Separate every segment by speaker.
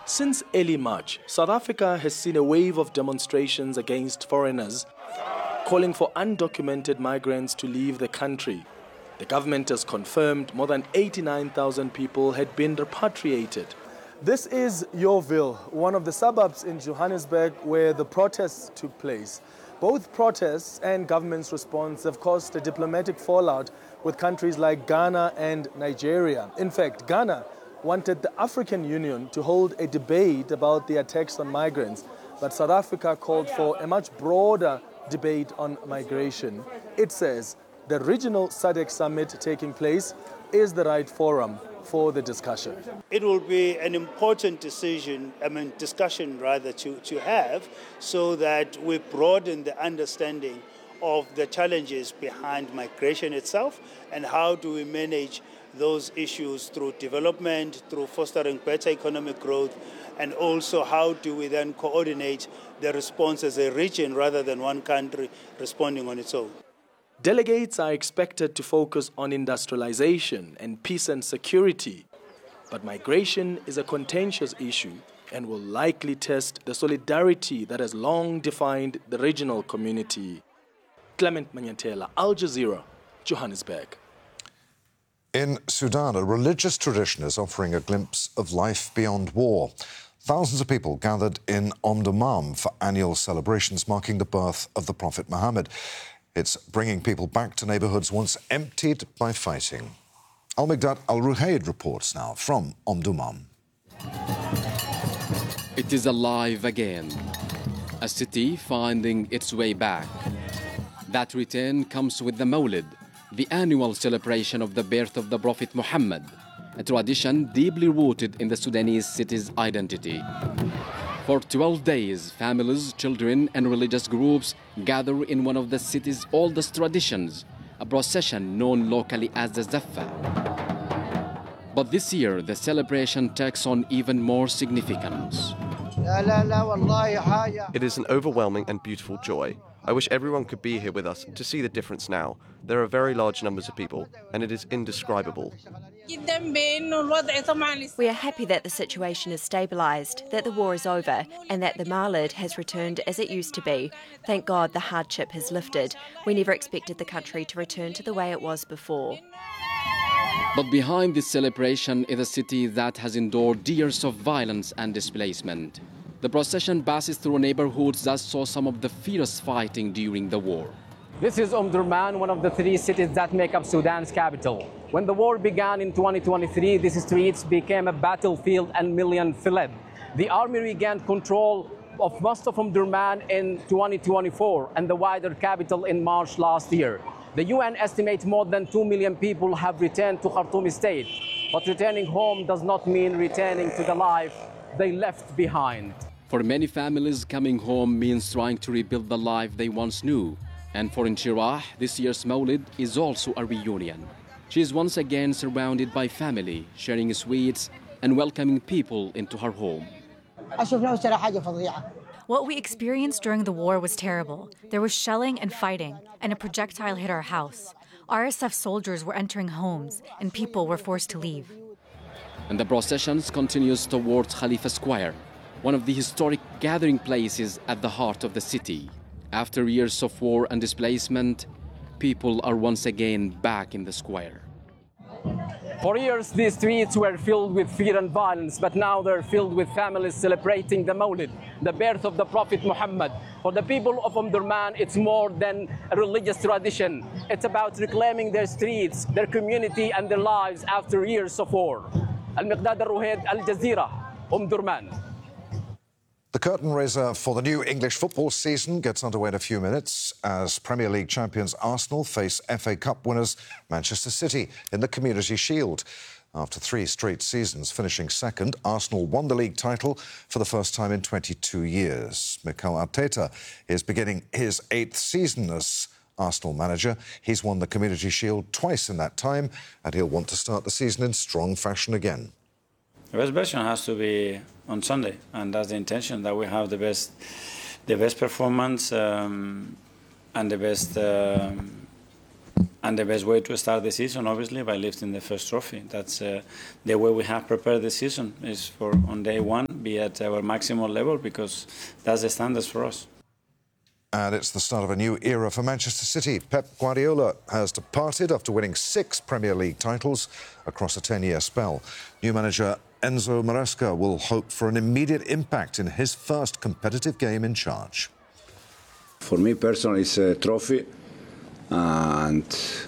Speaker 1: Since early March, South Africa has seen a wave of demonstrations against foreigners, calling for undocumented migrants to leave the country. The government has confirmed more than 89,000 people had been repatriated. This is Yeoville, one of the suburbs in Johannesburg where the protests took place. Both protests and government's response have caused a diplomatic fallout with countries like Ghana and Nigeria. In fact, Ghana wanted the African Union to hold a debate about the attacks on migrants, but South Africa called for a much broader debate on migration. It says the regional SADC summit taking place is the right forum for the discussion.
Speaker 2: It will be an important discussion to have, so that we broaden the understanding of the challenges behind migration itself and how do we manage those issues through development, through fostering better economic growth, and also how do we then coordinate the response as a region rather than one country responding on its own.
Speaker 1: Delegates are expected to focus on industrialization and peace and security, but migration is a contentious issue and will likely test the solidarity that has long defined the regional community. Clement Manyantela, Al Jazeera, Johannesburg.
Speaker 3: In Sudan, a religious tradition is offering a glimpse of life beyond war. Thousands of people gathered in Omdurman for annual celebrations marking the birth of the Prophet Muhammad. It's bringing people back to neighbourhoods once emptied by fighting. Al-Migdad Al-Ruhaid reports now from Omdurman.
Speaker 4: It is alive again, a city finding its way back. That return comes with the Mawlid, the annual celebration of the birth of the Prophet Muhammad, a tradition deeply rooted in the Sudanese city's identity. For 12 days, families, children, and religious groups gather in one of the city's oldest traditions, a procession known locally as the Zaffa. But this year, the celebration takes on even more significance.
Speaker 5: It is an overwhelming and beautiful joy. I wish everyone could be here with us to see the difference now. There are very large numbers of people, and it is indescribable.
Speaker 6: We are happy that the situation is stabilised, that the war is over, and that the Mawlid has returned as it used to be. Thank God the hardship has lifted. We never expected the country to return to the way it was before.
Speaker 4: But behind this celebration is a city that has endured years of violence and displacement. The procession passes through neighborhoods that saw some of the fierce fighting during the war.
Speaker 7: This is Omdurman, one of the 3 cities that make up Sudan's capital. When the war began in 2023, these streets became a battlefield and millions fled. The army regained control of most of Omdurman in 2024 and the wider capital in March last year. The UN estimates more than 2 million people have returned to Khartoum state. But returning home does not mean returning to the life they left behind.
Speaker 4: For many families, coming home means trying to rebuild the life they once knew. And for Inshirah, this year's Mawlid is also a reunion. She is once again surrounded by family, sharing sweets and welcoming people into her home.
Speaker 8: What we experienced during the war was terrible. There was shelling and fighting, and a projectile hit our house. RSF soldiers were entering homes, and people were forced to leave.
Speaker 4: And the processions continues towards Khalifa Square, one of the historic gathering places at the heart of the city. After years of war and displacement, people are once again back in the square.
Speaker 7: For years, these streets were filled with fear and violence, but now they're filled with families celebrating the Mawlid, the birth of the Prophet Muhammad. For the people of Omdurman, it's more than a religious tradition. It's about reclaiming their streets, their community, and their lives after years of war. Al-Migdad Al-Ruhaid, Al Jazeera, Omdurman.
Speaker 3: The curtain raiser for the new English football season gets underway in a few minutes as Premier League champions Arsenal face FA Cup winners Manchester City in the Community Shield. After 3 straight seasons finishing second, Arsenal won the league title for the first time in 22 years. Mikel Arteta is beginning his 8th season as Arsenal manager. He's won the Community Shield twice in that time, and he'll want to start the season in strong fashion again.
Speaker 9: The best version has to be on Sunday, and that's the intention, that we have the best performance and the And the best way to start the season, obviously, by lifting the first trophy. That's the way we have prepared the season, is for on day one be at our maximum level, because that's the standards for us.
Speaker 3: And it's the start of a new era for Manchester City. Pep Guardiola has departed after winning 6 Premier League titles across a 10-year spell. New manager Enzo Maresca will hope for an immediate impact in his first competitive game in charge.
Speaker 10: For me personally, it's a trophy. And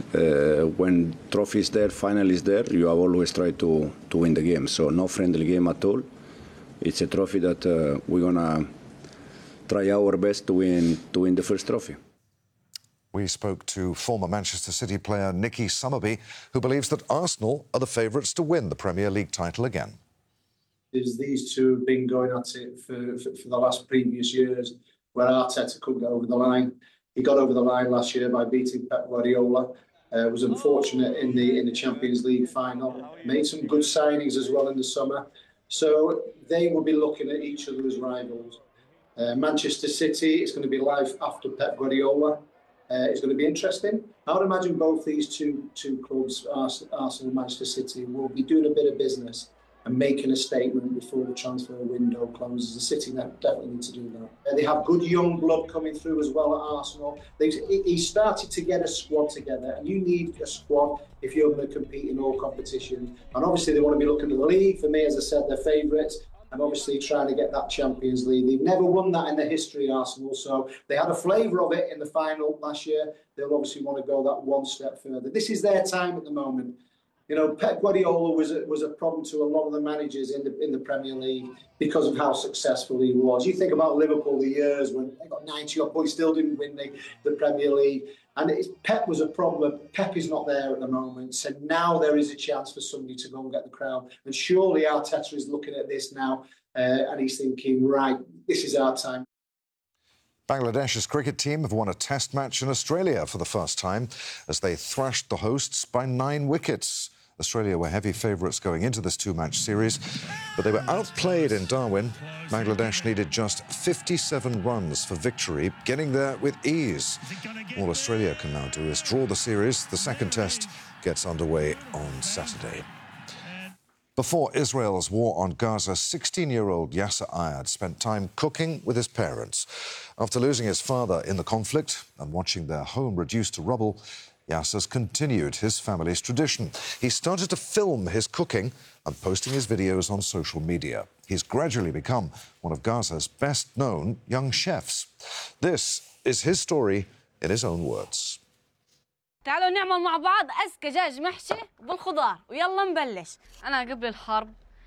Speaker 10: when trophy is there, final is there, you have always tried to win the game. So no friendly game at all. It's a trophy that we're going to try our best to win the first trophy.
Speaker 3: We spoke to former Manchester City player Nicky Summerby, who believes that Arsenal are the favourites to win the Premier League title again.
Speaker 11: These two have been going at it for the last previous years, where Arteta couldn't get over the line. He got over the line last year by beating Pep Guardiola. Was unfortunate in the Champions League final. Made some good signings as well in the summer. So they will be looking at each other as rivals. Manchester City is going to be live after Pep Guardiola. It's going to be interesting. I would imagine both these two clubs, Arsenal and Manchester City, will be doing a bit of business and making a statement before the transfer window closes. The City definitely need to do that. They have good young blood coming through as well at Arsenal. He started to get a squad together, and you need a squad if you're going to compete in all competitions. And obviously they want to be looking at the league. For me, as I said, they're favourites. And obviously trying to get that Champions League. They've never won that in their history, Arsenal, so they had a flavour of it in the final last year. They'll obviously want to go that one step further. This is their time at the moment. You know, Pep Guardiola was a problem to a lot of the managers in the Premier League because of how successful he was. You think about Liverpool, the years when they got 90-odd points, still didn't win the Premier League. And Pep was a problem. Pep is not there at the moment. So now there is a chance for somebody to go and get the crown. And surely Arteta is looking at this now and he's thinking, right, this is our time.
Speaker 3: Bangladesh's cricket team have won a test match in Australia for the first time as they thrashed the hosts by 9 wickets. Australia were heavy favourites going into this 2-match series, but they were outplayed in Darwin. Bangladesh needed just 57 runs for victory, getting there with ease. All Australia can now do is draw the series. The second test gets underway on Saturday. Before Israel's war on Gaza, 16-year-old Yasser Ayad spent time cooking with his parents. After losing his father in the conflict and watching their home reduced to rubble, Yasser's continued his family's tradition. He started to film his cooking and posting his videos on social media. He's gradually become one of Gaza's best-known young chefs. This is his story in his own words.
Speaker 12: تعالوا نعمل مع بعض أزكى دجاج محشي بالخضار ويلا نبلش. أنا قبل الحرب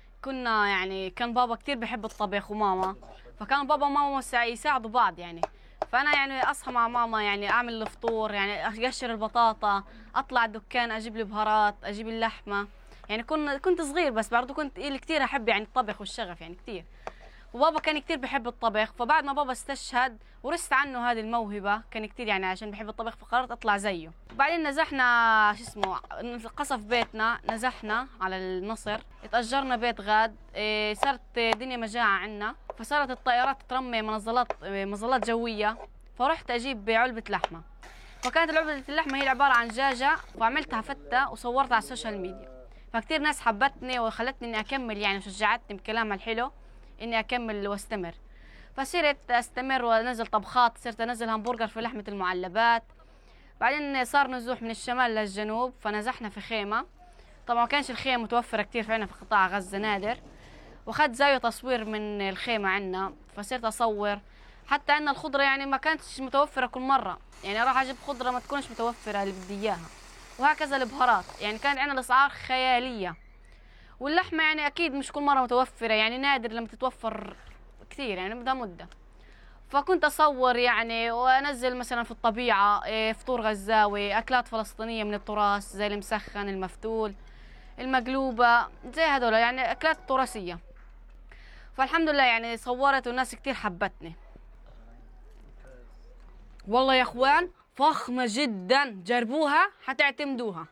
Speaker 12: كان بابا كتير بحب الطبخ وماما، فكان بابا وماما يساعدوا بعض فأنا أصحى مع ماما أعمل الفطور أقشر البطاطا، أطلع الدكان أجيب البهارات، أجيب اللحمة. كنت صغير بس برضو كنت كتير أحب الطبخ والشغف كتير. وبابا كان كتير بحب الطبخ، فبعد ما بابا استشهد ورثت عنه هذه الموهبة، كان كتير عشان بحب الطبخ فقررت أطلع زيه. وبعدين نزحنا قصف بيتنا، نزحنا على النصر، اتأجرنا بيت غاد، صارت دنيا مجاعة عنا، فصارت الطائرات ترمي مظلات جوية، فرحت أجيب علبة لحمة. فكانت علبة اللحمة هي عبارة عن دجاجة، وعملتها فتة وصورتها على السوشيال ميديا. فكتير ناس حبتني وخلتني إني أكمل وشجعتني بكلامها الحلو إني أكمل واستمر. فصرت أستمر وأنزل طبخات، صرت أنزل همبرجر في لحمة المعلبات. بعدين صار نزوح من الشمال للجنوب، فنزحنا في خيمة. طبعا ما كانش الخيمة متوفرة كتير في قطاع غزة، نادر. وأخذت زاوية تصوير من الخيمة عنا، فصرت أصور. حتى أن الخضرة ما كانتش متوفرة كل مرة، أروح أجيب خضرة ما تكونش متوفرة اللي بدي إياها. وهكذا البهارات، كانت عندنا الأسعار خيالية. واللحمة أكيد مش كل مرة متوفرة، نادر لما تتوفر كثير، بدها مدة. فكنت أصور وأنزل مثلا في الطبيعة فطور غزاوي، أكلات فلسطينية من التراث زي المسخن، المفتول، المقلوبة، زي هذول أكلات تراثية. فالحمد لله صورت والناس كثير حبتني. والله يا أخوان فخمة جدا، جربوها حتعتمدوها.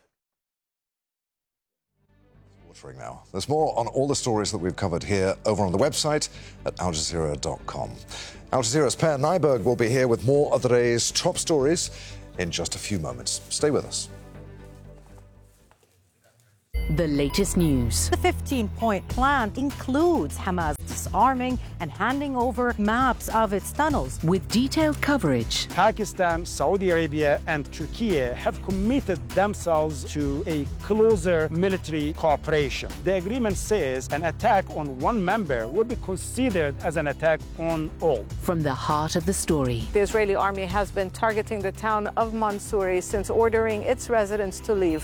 Speaker 3: Now. There's more on all the stories that we've covered here over on the website at aljazeera.com. Al Jazeera's Per Nyberg will be here with more of the day's top stories in just a few moments. Stay with us.
Speaker 13: The latest news.
Speaker 14: The 15-point plan includes Hamas disarming and handing over maps of its tunnels.
Speaker 13: With detailed coverage.
Speaker 15: Pakistan, Saudi Arabia and Turkey have committed themselves to a closer military cooperation. The agreement says an attack on one member will be considered as an attack on all.
Speaker 13: From the heart of the story.
Speaker 14: The Israeli army has been targeting the town of Mansouri since ordering its residents to leave.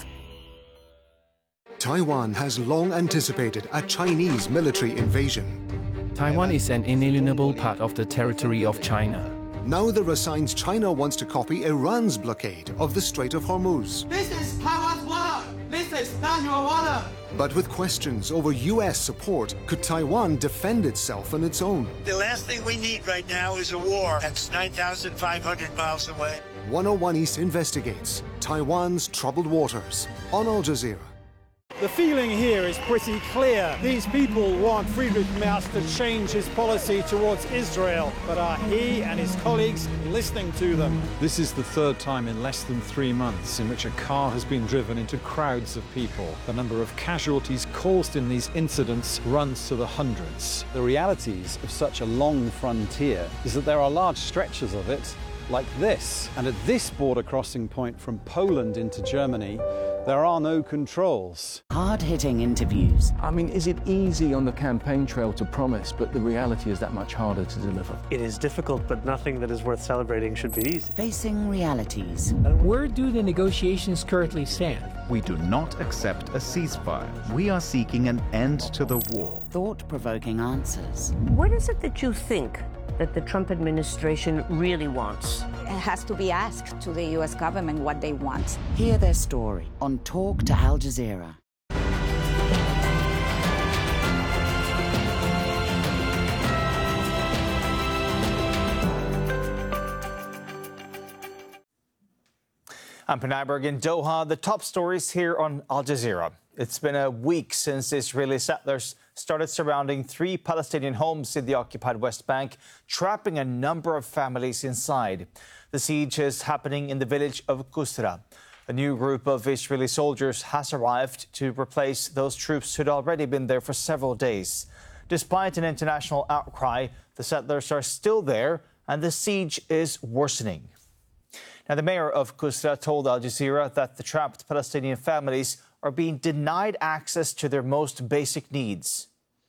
Speaker 16: Taiwan has long anticipated a Chinese military invasion.
Speaker 17: Taiwan is an inalienable part of the territory of China.
Speaker 16: Now there are signs China wants to copy Iran's blockade of the Strait of Hormuz.
Speaker 18: This is Taiwan's water. This is not your water.
Speaker 16: But with questions over U.S. support, could Taiwan defend itself on its own?
Speaker 19: The last thing we need right now is a war that's 9,500 miles away.
Speaker 16: 101 East investigates Taiwan's troubled waters on Al Jazeera.
Speaker 15: The feeling here is pretty clear. These people want Friedrich Merz to change his policy towards Israel, but are he and his colleagues listening to them?
Speaker 20: This is the third time in less than 3 months in which a car has been driven into crowds of people. The number of casualties caused in these incidents runs to the hundreds.
Speaker 21: The realities of such a long frontier is that there are large stretches of it like this. And at this border crossing point from Poland into Germany, there are no controls.
Speaker 13: Hard-hitting interviews.
Speaker 17: I mean, is it easy on the campaign trail to promise, but the reality is that much harder to deliver?
Speaker 22: It is difficult, but nothing that is worth celebrating should be easy.
Speaker 13: Facing realities.
Speaker 23: Where do the negotiations currently stand?
Speaker 24: We do not accept a ceasefire. We are seeking an end to the war.
Speaker 13: Thought-provoking answers.
Speaker 25: What is it that you think that the Trump administration really wants?
Speaker 26: It has to be asked to the U.S. government what they want.
Speaker 13: Hear their story on Talk to Al Jazeera.
Speaker 27: I'm Penaiberg in Doha. The top stories here on Al Jazeera. It's been a week since Israeli settlers started surrounding 3 Palestinian homes in the occupied West Bank, trapping a number of families inside. The siege is happening in the village of Kusra. A new group of Israeli soldiers has arrived to replace those troops who'd already been there for several days. Despite an international outcry, the settlers are still there and the siege is worsening. Now, the mayor of Kusra told Al Jazeera that the trapped Palestinian families are being denied access to their most basic needs.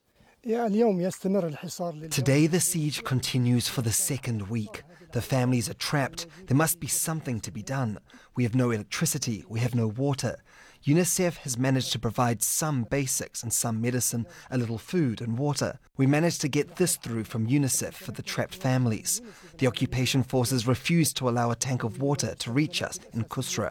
Speaker 28: Today, the siege continues for the second week. The families are trapped. There must be something to be done. We have no electricity. We have no water. UNICEF has managed to provide some basics and some medicine, a little food and water. We managed to get this through from UNICEF for the trapped families. The occupation forces refused to allow a tank of water to reach us in Kusra.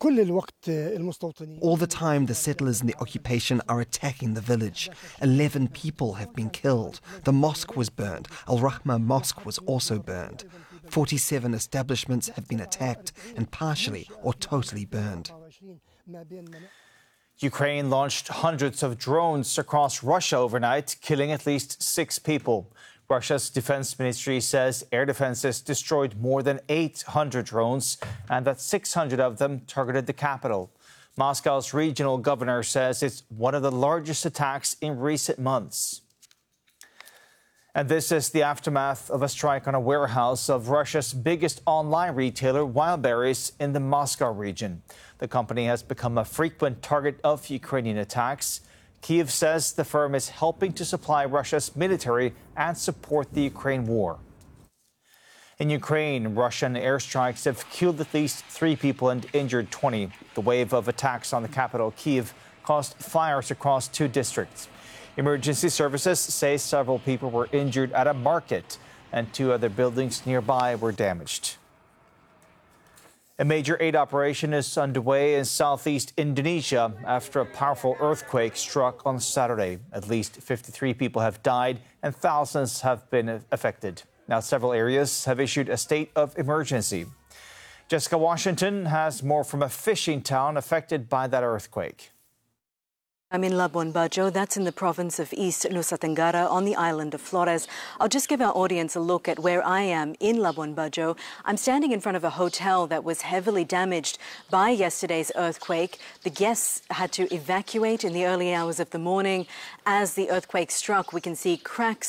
Speaker 28: All the time, the settlers in the occupation are attacking the village. 11 people have been killed. The mosque was burned. Al-Rahma Mosque was also burned. 47 establishments have been attacked and partially or totally burned.
Speaker 27: Ukraine launched hundreds of drones across Russia overnight, killing at least 6 people. Russia's defense ministry says air defenses destroyed more than 800 drones and that 600 of them targeted the capital. Moscow's regional governor says it's one of the largest attacks in recent months. And this is the aftermath of a strike on a warehouse of Russia's biggest online retailer, Wildberries, in the Moscow region. The company has become a frequent target of Ukrainian attacks. Kyiv says the firm is helping to supply Russia's military and support the Ukraine war. In Ukraine, Russian airstrikes have killed at least 3 people and injured 20. The wave of attacks on the capital, Kyiv, caused fires across 2 districts. Emergency services say several people were injured at a market and 2 other buildings nearby were damaged. A major aid operation is underway in southeast Indonesia after a powerful earthquake struck on Saturday. At least 53 people have died and thousands have been affected. Now, several areas have issued a state of emergency. Jessica Washington has more from a fishing town affected by that earthquake.
Speaker 1: I'm in Labuan Bajo, that's in the province of East Nusa Tenggara on the island of Flores. I'll just give our audience a look at where I am in Labuan Bajo. I'm standing in front of a hotel that was heavily damaged by yesterday's earthquake. The guests had to evacuate in the early hours of the morning. As the earthquake struck, we can see cracks